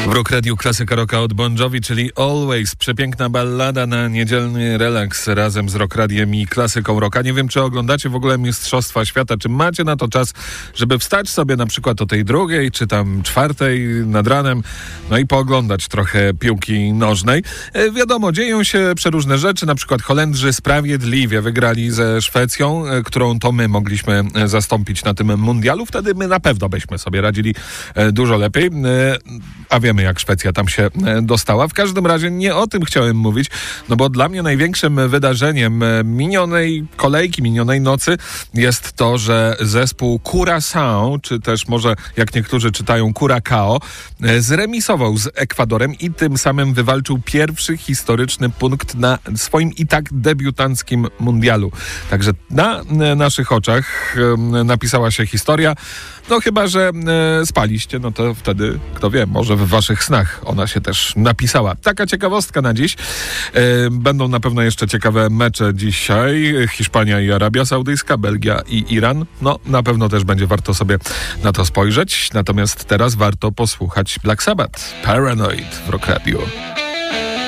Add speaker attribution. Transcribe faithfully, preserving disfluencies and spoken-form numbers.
Speaker 1: W Rock Radio klasyka rocka od Bon Jovi, czyli Always. Przepiękna ballada na niedzielny relaks razem z Rock Radiem i klasyką rocka. Nie wiem, czy oglądacie w ogóle Mistrzostwa Świata, czy macie na to czas, żeby wstać sobie na przykład o tej drugiej, czy tam czwartej nad ranem, no i pooglądać trochę piłki nożnej. E, wiadomo, dzieją się przeróżne rzeczy, na przykład Holendrzy sprawiedliwie wygrali ze Szwecją, e, którą to my mogliśmy e, zastąpić na tym mundialu. Wtedy my na pewno byśmy sobie radzili e, dużo lepiej. E, a wiemy, jak Szwecja tam się dostała. W każdym razie nie o tym chciałem mówić, no bo dla mnie największym wydarzeniem minionej kolejki, minionej nocy jest to, że zespół Curaçao, czy też może jak niektórzy czytają Curacao, zremisował z Ekwadorem i tym samym wywalczył pierwszy historyczny punkt na swoim i tak debiutanckim mundialu. Także na naszych oczach napisała się historia. No chyba, że e, spaliście, no to wtedy, kto wie, może w waszych snach ona się też napisała. Taka ciekawostka na dziś. E, będą na pewno jeszcze ciekawe mecze dzisiaj. Hiszpania i Arabia Saudyjska, Belgia i Iran. No, na pewno też będzie warto sobie na to spojrzeć. Natomiast teraz warto posłuchać Black Sabbath. Paranoid w Rock Radio.